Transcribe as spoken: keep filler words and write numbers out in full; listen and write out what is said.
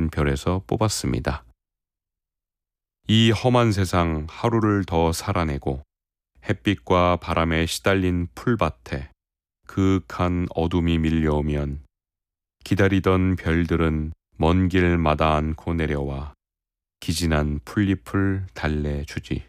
험한 별에서 뽑았습니다. 이 험한 세상 하루를 더 살아내고 햇빛과 바람에 시달린 풀밭에 그윽한 어둠이 밀려오면 기다리던 별들은 먼 길마다 안고 내려와 기진한 풀잎을 달래주지.